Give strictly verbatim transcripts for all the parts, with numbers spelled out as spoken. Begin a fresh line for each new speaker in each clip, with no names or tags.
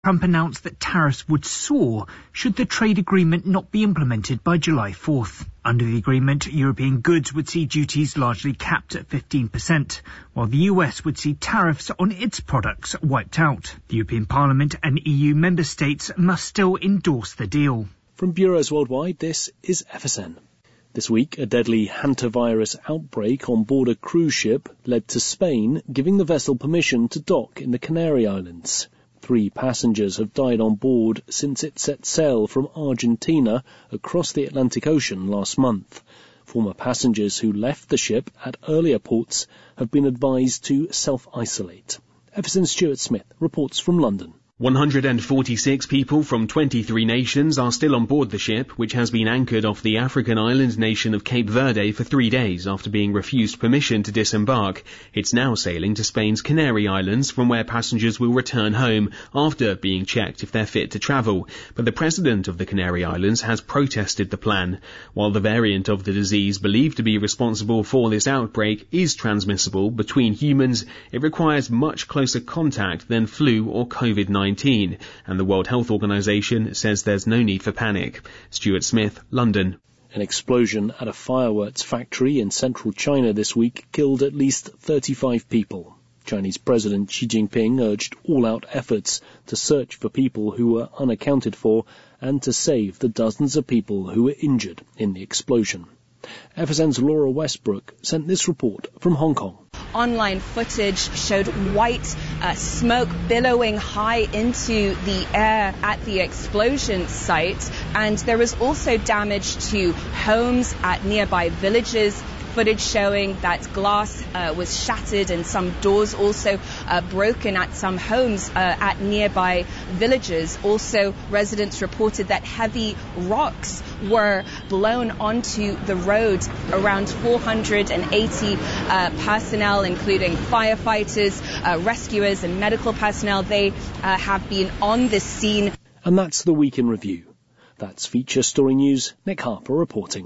Trump announced that tariffs would soar should the trade agreement not be implemented by July fourth. Under the agreement, European goods would see duties largely capped at fifteen percent, while the U S would see tariffs on its products wiped out. The European Parliament and E U member states must still endorse the deal.
From Bureaus Worldwide, this is F S N. This week, a deadly hantavirus outbreak on board a cruise ship led to Spain giving the vessel permission to dock in the Canary Islands. Three passengers have died on board since it set sail from Argentina across the Atlantic Ocean last month. Former passengers who left the ship at earlier ports have been advised to self-isolate. F S N's Stuart Smith reports from London.
one hundred forty-six people from twenty-three nations are still on board the ship, which has been anchored off the African island nation of Cape Verde for three days after being refused permission to disembark. It's now sailing to Spain's Canary Islands, from where passengers will return home after being checked if they're fit to travel. But the president of the Canary Islands has protested the plan. While the variant of the disease believed to be responsible for this outbreak is transmissible between humans, it requires much closer contact than flu or COVID nineteen. And the World Health Organization says there's no need for panic. Stuart Smith, London.
An explosion at a fireworks factory in central China this week killed at least thirty-five people. Chinese President Xi Jinping urged all-out efforts to search for people who were unaccounted for and to save the dozens of people who were injured in the explosion. F S N's Laura Westbrook sent this report from Hong Kong.
Online footage showed white uh, smoke billowing high into the air at the explosion site, and there was also damage to homes at nearby villages. Footage showing that glass uh, was shattered and some doors also uh, broken at some homes uh, at nearby villages. Also, residents reported that heavy rocks were blown onto the road. Around four hundred eighty uh, personnel, including firefighters, uh, rescuers and medical personnel, they uh, have been on the scene.
And that's the Week in Review. That's Feature Story News. Nick Harper reporting.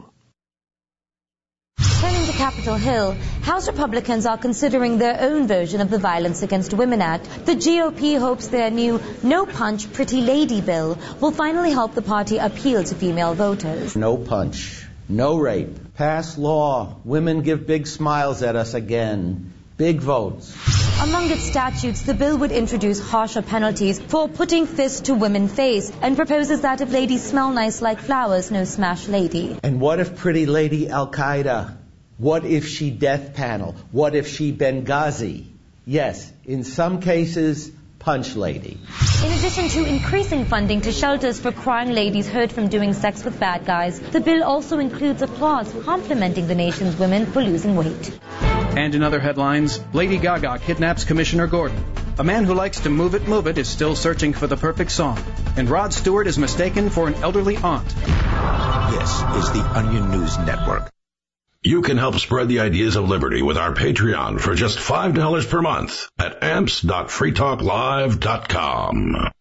Turning to Capitol Hill, House Republicans are considering their own version of the Violence Against Women Act. The G O P hopes their new No Punch, Pretty Lady bill will finally help the party appeal to female voters.
No punch, no rape, pass law, women give big smiles at us again, big votes.
Among its statutes, the bill would introduce harsher penalties for putting fists to women's face and proposes that if ladies smell nice like flowers, no smash lady.
And what if Pretty Lady Al-Qaeda? What if she death panel? What if she Benghazi? Yes, in some cases, punch lady.
In addition to increasing funding to shelters for crying ladies hurt from doing sex with bad guys, the bill also includes a clause complimenting the nation's women for losing weight.
And in other headlines, Lady Gaga kidnaps Commissioner Gordon. A man who likes to move it, move it is still searching for the perfect song. And Rod Stewart is mistaken for an elderly aunt.
This is the Onion News Network.
You can help spread the ideas of liberty with our Patreon for just five dollars per month at amps dot free talk live dot com.